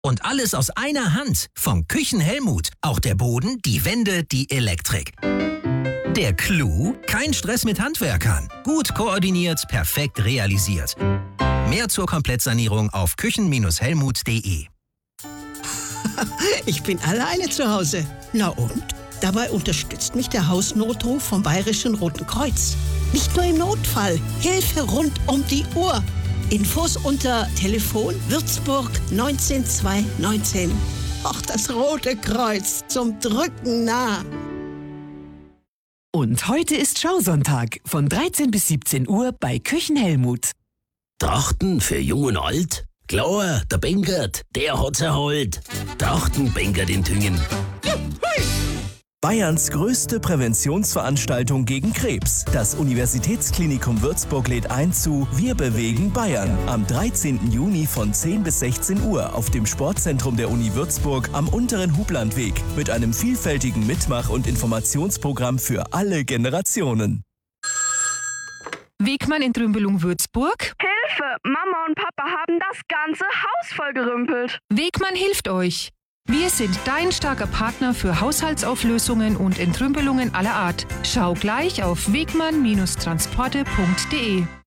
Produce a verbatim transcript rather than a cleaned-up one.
Und alles aus einer Hand. Vom Küchen-Helmut. Auch der Boden, die Wände, die Elektrik. Der Clou? Kein Stress mit Handwerkern. Gut koordiniert, perfekt realisiert. Mehr zur Komplettsanierung auf küchen Helmut punkt de. Ich bin alleine zu Hause. Na und? Dabei unterstützt mich der Hausnotruf vom Bayerischen Roten Kreuz. Nicht nur im Notfall. Hilfe rund um die Uhr. Infos unter Telefon Würzburg neunzehn zweihundertneunzehn. Ach, das Rote Kreuz zum Drücken nah. Und heute ist Schausonntag von dreizehn bis siebzehn Uhr bei Küchen-Helmut. Trachten für Jung und Alt? Klar, der Bengert, der hat's erholt. Trachten Bengert in Tüngen. Bayerns größte Präventionsveranstaltung gegen Krebs. Das Universitätsklinikum Würzburg lädt ein zu Wir bewegen Bayern am dreizehnten Juni von zehn bis sechzehn Uhr auf dem Sportzentrum der Uni Würzburg am unteren Hublandweg mit einem vielfältigen Mitmach- und Informationsprogramm für alle Generationen. Wegmann in Trümbelung Würzburg. Hilfe! Mama und Papa haben das ganze Haus vollgerümpelt. Wegmann hilft euch. Wir sind dein starker Partner für Haushaltsauflösungen und Entrümpelungen aller Art. Schau gleich auf wegmann Bindestrich transporte punkt de.